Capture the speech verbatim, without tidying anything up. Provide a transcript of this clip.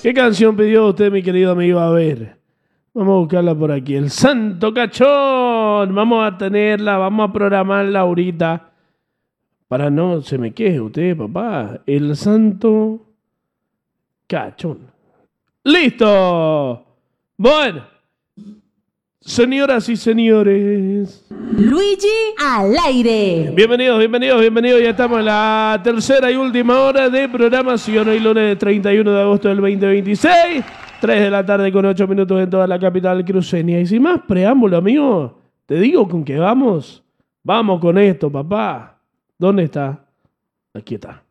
¿Qué canción pidió usted, mi querido amigo? A ver, vamos a buscarla por aquí. El Santo Cachón. Vamos a tenerla, vamos a programarla ahorita. Para no se me queje usted, papá. El Santo Cachón. ¡Listo! Bueno, señoras y señores, Luigi al aire. bienvenidos, bienvenidos, bienvenidos. Ya estamos en la tercera y última hora de programación. Hoy lunes treinta y uno de agosto del veinte veintiséis. tres de la tarde con ocho minutos en toda la capital cruceña. Y sin más preámbulo, amigo, te digo con que vamos. Vamos con esto, papá. ¿Dónde está? Aquí está.